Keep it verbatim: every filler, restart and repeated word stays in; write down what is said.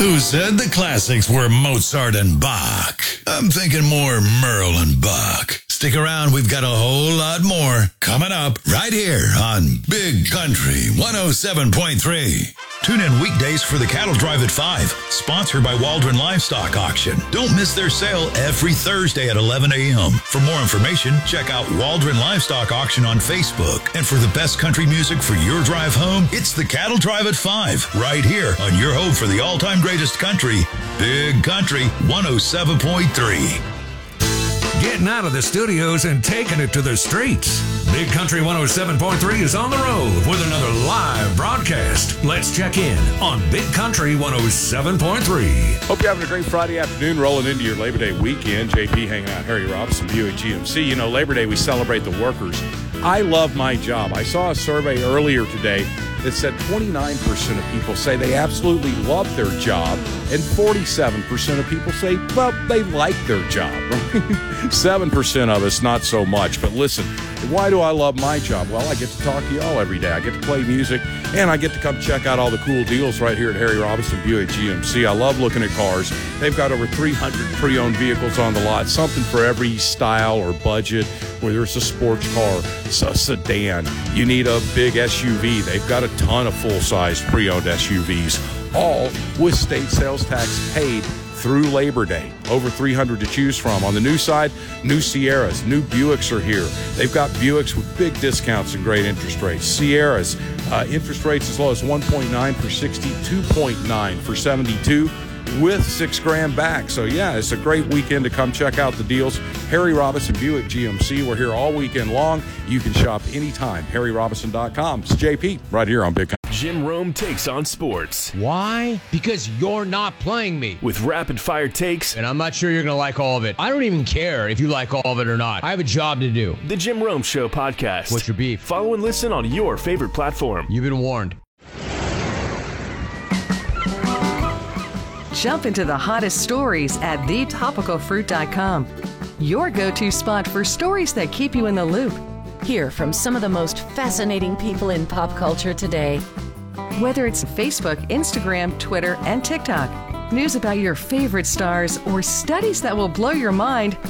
Who said the classics were Mozart and Bach? I'm thinking more Merle and Buck. Stick around, we've got a whole lot more coming up right here on Big Country one oh seven point three. Tune in weekdays for the Cattle Drive at five, sponsored by Waldron Livestock Auction. Don't miss their sale every Thursday at eleven a.m. For more information, check out Waldron Livestock Auction on Facebook. And for the best country music for your drive home, it's the Cattle Drive at five, right here on your home for the all-time greatest country, Big Country one oh seven point three. Getting out of the studios and taking it to the streets. Big Country one oh seven point three is on the road with another live broadcast. Let's check in on Big Country one oh seven point three. Hope you're having a great Friday afternoon, rolling into your Labor Day weekend. J P hanging out, Harry Robinson, Buick G M C. You know, Labor Day, we celebrate the workers. I love my job. I saw a survey earlier today that said twenty-nine percent of people say they absolutely love their job, and forty-seven percent of people say, well, they like their job. seven percent of us, not so much. But listen, why do I love my job? Well, I get to talk to y'all every day. I get to play music, and I get to come check out all the cool deals right here at Harry Robinson Buick G M C. I love looking at cars. They've got over three hundred pre-owned vehicles on the lot, something for every style or budget, whether it's a sports car, a sedan, you need a big S U V. They've got a ton of full-size pre-owned S U Vs, all with state sales tax paid through Labor Day. Over three hundred to choose from. On the new side, new Sierras, new Buicks are here. They've got Buicks with big discounts and great interest rates. Sierras, uh, interest rates as low as one point nine for sixty, two point nine for seventy-two, with six grand back. So yeah, it's a great weekend to come check out the deals. Harry Robinson Buick G M C. We're here all weekend long. You can shop anytime. Harry Robinson dot com. It's J P right here on Big Country. Jim Rome takes on sports. Why? Because you're not playing me. With rapid-fire takes. And I'm not sure you're going to like all of it. I don't even care if you like all of it or not. I have a job to do. The Jim Rome Show podcast. What's your beef? Follow and listen on your favorite platform. You've been warned. Jump into the hottest stories at the topical fruit dot com. Your go-to spot for stories that keep you in the loop. Hear from some of the most fascinating people in pop culture today. Whether it's Facebook, Instagram, Twitter, and TikTok, news about your favorite stars, or studies that will blow your mind,